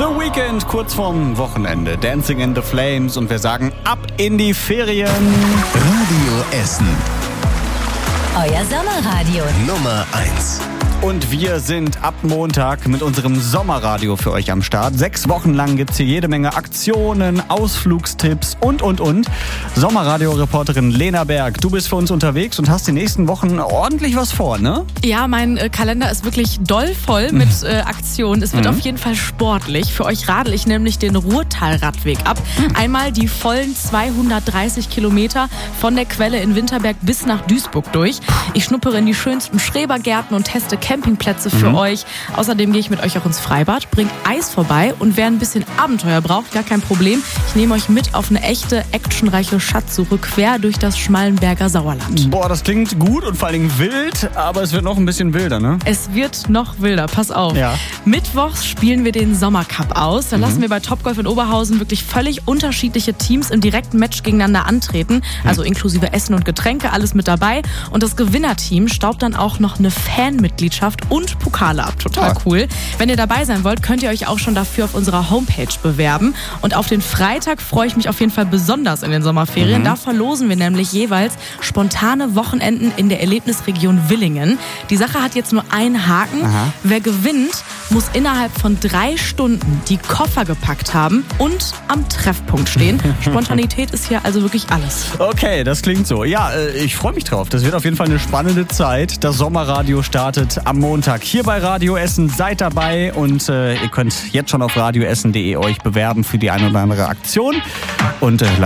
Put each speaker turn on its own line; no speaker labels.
The Weeknd, kurz vorm Wochenende. Dancing in the Flames und wir sagen ab in die Ferien.
Radio Essen.
Euer Sommerradio.
Nummer 1.
Und wir sind ab Montag mit unserem Sommerradio für euch am Start. 6 Wochen lang gibt's hier jede Menge Aktionen, Ausflugstipps und. Sommerradio-Reporterin Lena Berg, du bist für uns unterwegs und hast die nächsten Wochen ordentlich was vor, ne?
Ja, mein Kalender ist wirklich doll voll mit Aktionen. Es wird auf jeden Fall sportlich. Für euch radel ich nämlich den Ruhrtal-Radweg ab. Einmal die vollen 230 Kilometer von der Quelle in Winterberg bis nach Duisburg durch. Ich schnuppere in die schönsten Schrebergärten und teste Campingplätze für euch. Außerdem gehe ich mit euch auch ins Freibad, bringe Eis vorbei und wer ein bisschen Abenteuer braucht, gar kein Problem. Ich nehme euch mit auf eine echte, actionreiche Schatzsuche quer durch das Schmallenberger Sauerland.
Boah, das klingt gut und vor allen Dingen wild, aber es wird noch ein bisschen wilder, ne?
Es wird noch wilder, pass auf.
Ja.
Mittwochs spielen wir den Sommercup aus. Da lassen wir bei Topgolf in Oberhausen wirklich völlig unterschiedliche Teams im direkten Match gegeneinander antreten. Also inklusive Essen und Getränke, alles mit dabei. Und das Gewinnerteam staubt dann auch noch eine Fanmitgliedschaft und Pokale ab. Total cool. Wenn ihr dabei sein wollt, könnt ihr euch auch schon dafür auf unserer Homepage bewerben. Und auf den Freitag freue ich mich auf jeden Fall besonders in den Sommerferien. Da verlosen wir nämlich jeweils spontane Wochenenden in der Erlebnisregion Willingen. Die Sache hat jetzt nur einen Haken. Wer gewinnt, muss innerhalb von 3 Stunden die Koffer gepackt haben und am Treffpunkt stehen. Spontanität ist hier also wirklich alles.
Okay, das klingt so. Ja, ich freue mich drauf. Das wird auf jeden Fall eine spannende Zeit. Das Sommerradio startet am Montag hier bei Radio Essen. Seid dabei und ihr könnt jetzt schon auf radioessen.de euch bewerben für die eine oder andere Aktion. Und